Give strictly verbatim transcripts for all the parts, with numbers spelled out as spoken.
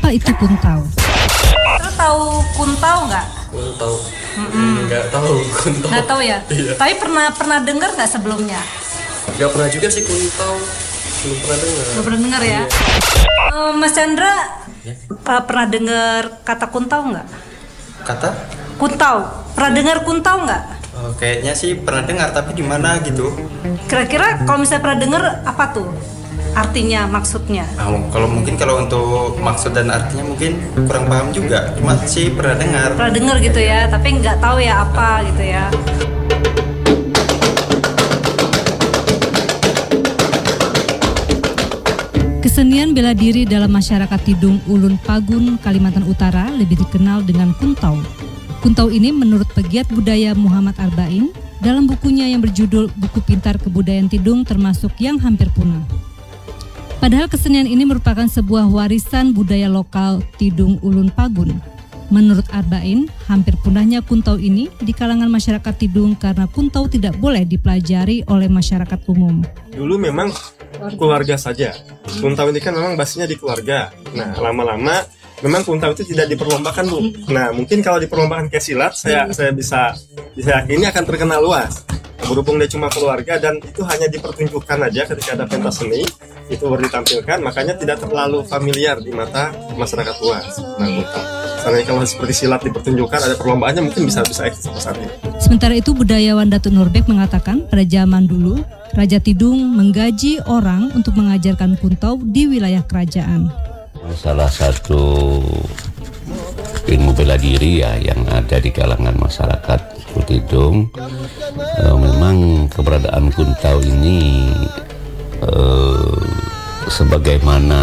Apa itu kuntau? Lu tahu kuntau nggak? Kuntau? Nggak tahu kuntau. Nggak tahu ya? Iya. Tapi pernah pernah dengar nggak sebelumnya? Nggak pernah juga sih kuntau. Belum pernah dengar. Belum pernah dengar ya? Uh, Mas Chandra Ya. uh, pernah dengar kata kuntau nggak? Kata? Kuntau. Pernah dengar kuntau nggak? Oh, kayaknya sih pernah dengar tapi di mana gitu. Kira-kira kalau misalnya pernah dengar apa tuh? Artinya, maksudnya? Nah, kalau mungkin kalau untuk maksud dan artinya mungkin kurang paham juga. Cuma sih pernah dengar. Pernah dengar gitu ya, tapi nggak tahu ya apa gitu ya. Kesenian bela diri dalam masyarakat Tidung Ulun Pagun, Kalimantan Utara lebih dikenal dengan kuntau. Kuntau ini menurut pegiat budaya Muhammad Arba'in dalam bukunya yang berjudul Buku Pintar Kebudayaan Tidung termasuk yang hampir punah. Padahal kesenian ini merupakan sebuah warisan budaya lokal Tidung Ulun Pagun. Menurut Arba'in, hampir punahnya kuntau ini di kalangan masyarakat Tidung karena kuntau tidak boleh dipelajari oleh masyarakat umum. Dulu memang keluarga saja. Kuntau ini kan memang basisnya di keluarga. Nah, lama-lama memang kuntau itu tidak diperlombakan, Bu. Nah, mungkin kalau diperlombakan kayak silat, saya saya bisa bisa yakini akan terkenal luas. Berhubung dia cuma keluarga dan itu hanya dipertunjukkan aja ketika ada pentas seni, itu baru ditampilkan, makanya tidak terlalu familiar di mata masyarakat luas. Nah, kuntau. Karena kalau seperti silat dipertunjukkan ada perlombaannya mungkin bisa bisa eksis sampai saat ini. Sementara itu budayawan Datuk Nurbek mengatakan pada zaman dulu Raja Tidung menggaji orang untuk mengajarkan kuntau di wilayah kerajaan. Salah satu ilmu bela diri ya yang ada di kalangan masyarakat Tidung, eh, memang keberadaan kuntau ini eh, sebagaimana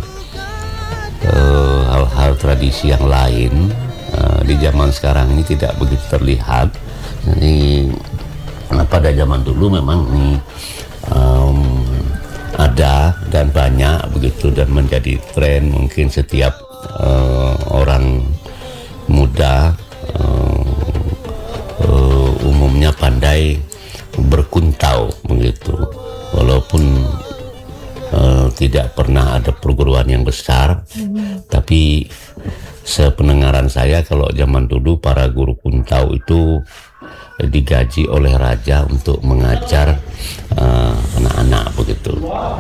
eh, hal-hal tradisi yang lain eh, di zaman sekarang ini tidak begitu terlihat. Jadi pada zaman dulu memang ini um, ada dan banyak begitu dan menjadi tren, mungkin setiap uh, orang muda uh, uh, umumnya pandai berkuntau begitu, walaupun uh, tidak pernah ada perguruan yang besar, hmm. tapi sependengaran saya kalau zaman dulu para guru kuntau itu digaji oleh raja untuk mengajar uh, anak-anak begitu.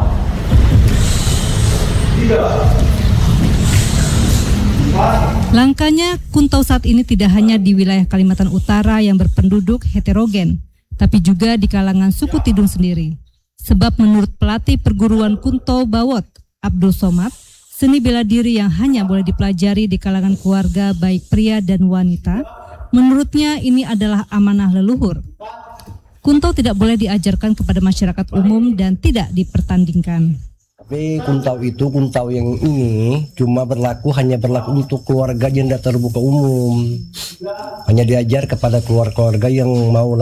Langkanya kuntau saat ini tidak hanya di wilayah Kalimantan Utara yang berpenduduk heterogen, tapi juga di kalangan suku Tidung sendiri. Sebab menurut pelatih perguruan kuntau Bawot, Abdul Somad, seni bela diri yang hanya boleh dipelajari di kalangan keluarga baik pria dan wanita, menurutnya ini adalah amanah leluhur. Kuntau tidak boleh diajarkan kepada masyarakat umum dan tidak dipertandingkan. Tapi kuntau itu, kuntau yang ini cuma berlaku, hanya berlaku untuk keluarga yang tidak terbuka umum. Hanya diajar kepada keluarga-keluarga yang mau